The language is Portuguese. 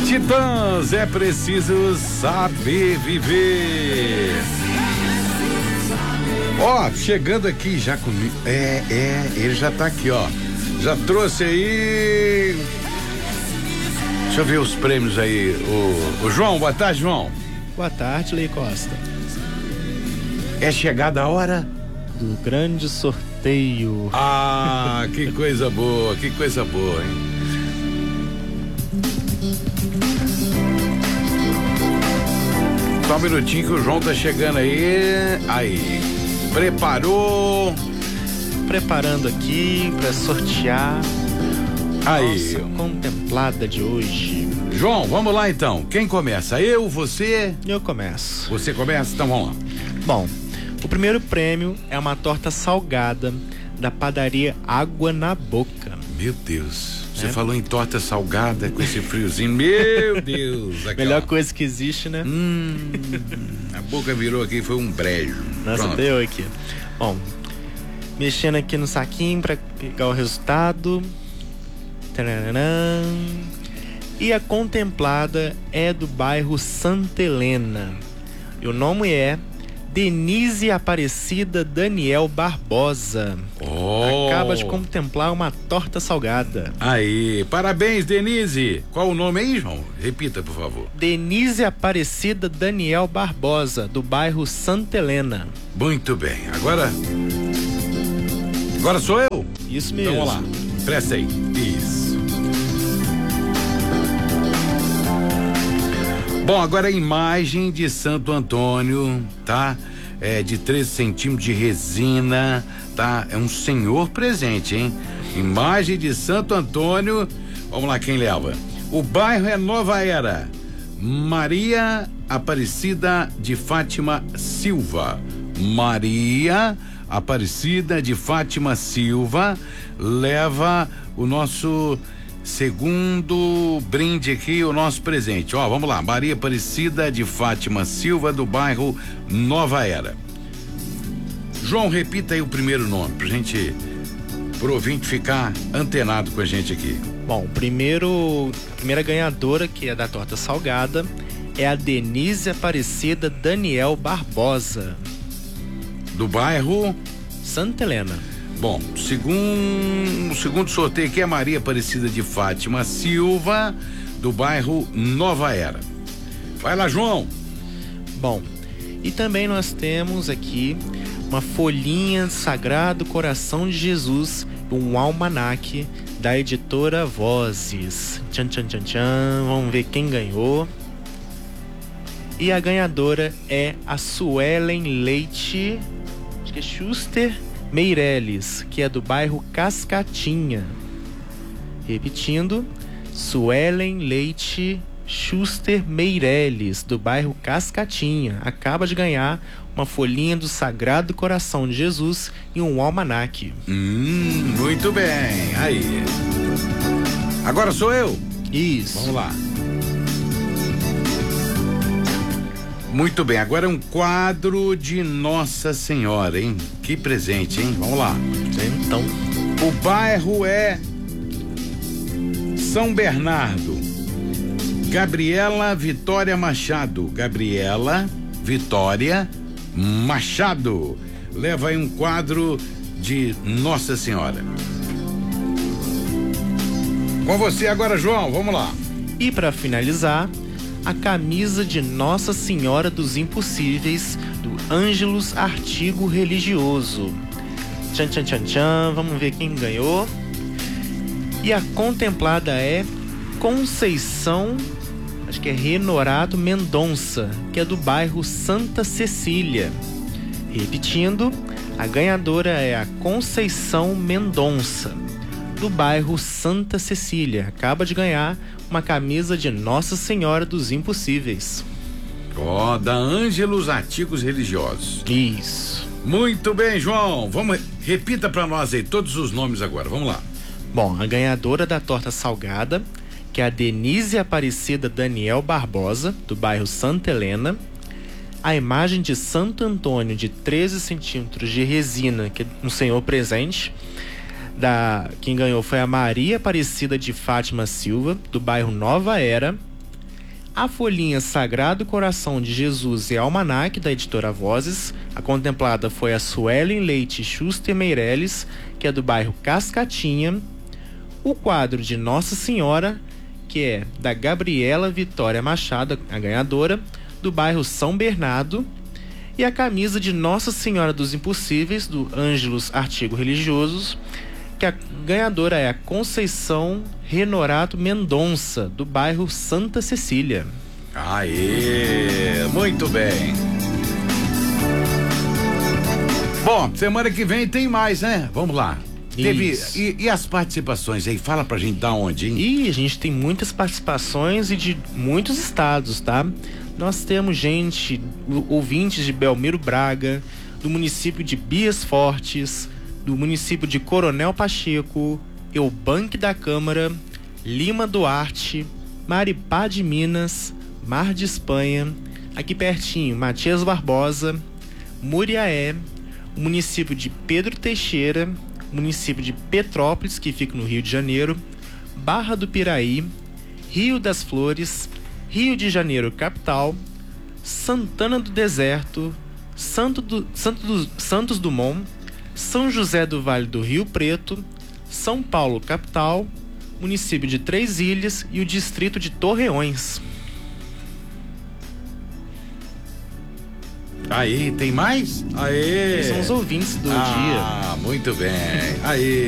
Titãs, é preciso saber viver. Ó, chegando aqui já comigo. Ele já tá aqui, ó. Já trouxe aí. Deixa eu ver os prêmios aí. O João, boa tarde, João. Boa tarde, Lei Costa. É chegada a hora do grande sorteio. Ah, que coisa boa, hein? Só um minutinho que o João tá chegando aí. Aí. Preparando aqui para sortear aí nossa contemplada de hoje. João, vamos lá então. Quem começa? Eu, você? Eu começo. Você começa? Então vamos lá. Bom, o primeiro prêmio é uma torta salgada da padaria Água na Boca. Meu Deus, você falou em torta salgada com esse friozinho. Meu Deus. Melhor coisa que existe, né? A boca virou aqui, foi um brejo. Nossa, Pronto. deu aqui. Bom, mexendo aqui no saquinho pra pegar o resultado. Tararam. E a contemplada é do bairro Santa Helena. E o nome é Denise Aparecida Daniel Barbosa. Acaba de contemplar uma torta salgada. Aí, parabéns, Denise. Qual o nome aí, João? Repita, por favor. Denise Aparecida Daniel Barbosa, do bairro Santa Helena. Muito bem, agora sou eu? Isso mesmo. Então vamos lá, presta aí. Isso. Bom, agora a imagem de Santo Antônio, tá? É de 13 centímetros de resina, tá? É um senhor presente, hein? Imagem de Santo Antônio. Vamos lá, quem leva? O bairro é Nova Era. Maria Aparecida de Fátima Silva. Maria Aparecida de Fátima Silva leva o nosso segundo brinde aqui, o nosso presente. Ó, vamos lá, Maria Aparecida de Fátima Silva, do bairro Nova Era. João, repita aí o primeiro nome, pro ouvinte ficar antenado com a gente aqui. Bom, a primeira ganhadora, que é da torta salgada, é a Denise Aparecida Daniel Barbosa. Do bairro Santa Helena. Bom, o segundo sorteio aqui é Maria Aparecida de Fátima Silva, do bairro Nova Era. Vai lá, João. Bom, e também nós temos aqui uma folhinha Sagrado Coração de Jesus, um almanaque da editora Vozes. Tchan, tchan, tchan, tchan. Vamos ver quem ganhou. E a ganhadora é a Suelen Leite, acho que é Schuster Meireles, que é do bairro Cascatinha. Repetindo, Suelen Leite Schuster Meireles, do bairro Cascatinha. Acaba de ganhar uma folhinha do Sagrado Coração de Jesus e um almanaque. Muito bem. Aí. Agora sou eu? Isso. Vamos lá. Muito bem, agora é um quadro de Nossa Senhora, hein? Que presente, hein? Vamos lá. Então, o bairro é São Bernardo. Gabriela Vitória Machado. Gabriela Vitória Machado. Leva aí um quadro de Nossa Senhora. Com você agora, João, vamos lá. E para finalizar, a camisa de Nossa Senhora dos Impossíveis, do Ângelus Artigo Religioso. Tchan, tchan, tchan, tchan. Vamos ver quem ganhou. E a contemplada é Conceição, acho que é Renorado Mendonça, que é do bairro Santa Cecília. Repetindo, a ganhadora é a Conceição Mendonça, do bairro Santa Cecília. Acaba de ganhar uma camisa de Nossa Senhora dos Impossíveis. Ó, da Ângelos Artigos Religiosos. Isso. Muito bem, João. Repita pra nós aí todos os nomes agora. Vamos lá. Bom, a ganhadora da torta salgada, que é a Denise Aparecida Daniel Barbosa, do bairro Santa Helena. A imagem de Santo Antônio de 13 centímetros de resina, que é um senhor presente. Quem ganhou foi a Maria Aparecida de Fátima Silva, do bairro Nova Era. a folhinha Sagrado Coração de Jesus e Almanaque, da editora Vozes. A contemplada foi a Suelen Leite Schuster Meirelles, que é do bairro Cascatinha. O quadro de Nossa Senhora, que é da Gabriela Vitória Machado, a ganhadora, do bairro São Bernardo. E a camisa de Nossa Senhora dos Impossíveis, do Ângelos Artigo Religiosos, que a ganhadora é a Conceição Renorato Mendonça, do bairro Santa Cecília. Aê, muito bem. Bom, semana que vem tem mais, né? Vamos lá. E as participações aí? Fala pra gente da onde, hein? E a gente tem muitas participações e de muitos estados, tá? Nós temos ouvintes de Belmiro Braga, do município de Bias Fortes, do município de Coronel Pacheco, Eubanque da Câmara, Lima Duarte, Maripá de Minas, Mar de Espanha, aqui pertinho, Matias Barbosa, Muriaé, o município de Pedro Teixeira, o município de Petrópolis, que fica no Rio de Janeiro, Barra do Piraí, Rio das Flores, Rio de Janeiro capital, Santana do Deserto, Santos Dumont, São José do Vale do Rio Preto, São Paulo capital, município de Três Ilhas e o distrito de Torreões. Aí, tem mais? Aê! São os ouvintes do dia. Muito bem. Aí.